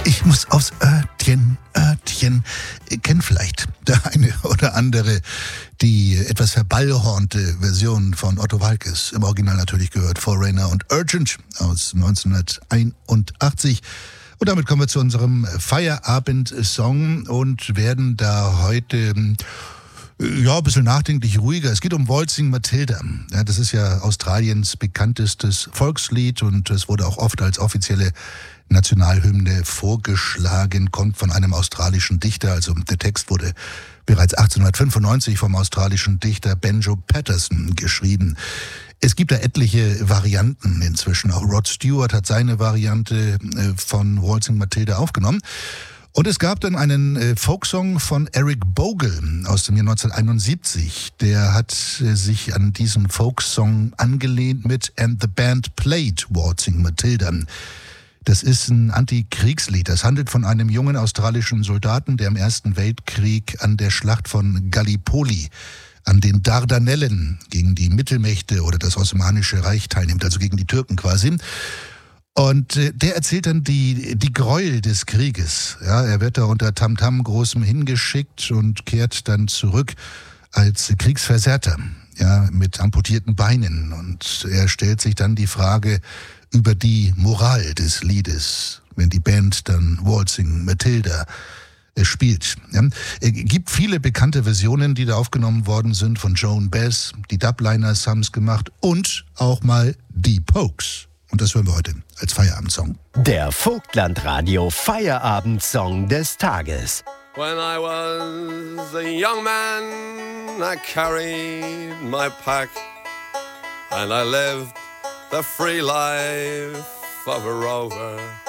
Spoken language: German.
Ich muss aufs Örtchen. Kennt vielleicht der eine oder andere die etwas verballhornte Version von Otto Waalkes. Im Original natürlich gehört Foreigner und Urgent aus 1981. Und damit kommen wir zu unserem Feierabend-Song und werden da heute ein bisschen nachdenklich ruhiger. Es geht um Waltzing Matilda. Ja, das ist ja Australiens bekanntestes Volkslied und es wurde auch oft als offizielle Nationalhymne vorgeschlagen, kommt von einem australischen Dichter. Also der Text wurde bereits 1895 vom australischen Dichter Benjo Patterson geschrieben. Es gibt da etliche Varianten inzwischen. Auch Rod Stewart hat seine Variante von Waltzing Matilda aufgenommen. Und es gab dann einen Folksong von Eric Bogle aus dem Jahr 1971. Der hat sich an diesen Folksong angelehnt mit And the Band Played Waltzing Matilda. Das ist ein Antikriegslied. Das handelt von einem jungen australischen Soldaten, der im Ersten Weltkrieg an der Schlacht von Gallipoli an den Dardanellen gegen die Mittelmächte oder das Osmanische Reich teilnimmt, also gegen die Türken quasi. Und der erzählt dann die Gräuel des Krieges. Ja, er wird da unter Tamtam großem hingeschickt und kehrt dann zurück als Kriegsversehrter, ja, mit amputierten Beinen. Und er stellt sich dann die Frage über die Moral des Liedes, wenn die Band dann Waltzing Matilda spielt. Ja. Es gibt viele bekannte Versionen, die da aufgenommen worden sind von Joan Baez. Die Dubliners haben es gemacht und auch mal die Pokes. Und das hören wir heute als Feierabendsong. Der Vogtlandradio Feierabendsong des Tages. When I was a young man, I carried my pack and I lived the free life of a rover.